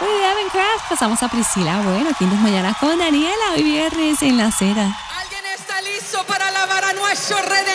de Evan Craft pasamos a Priscila. Bueno, aquí en Tus Mañanas con Daniela. Hoy viernes en La Z. ¿Alguien está listo para alabar a nuestro Redentor?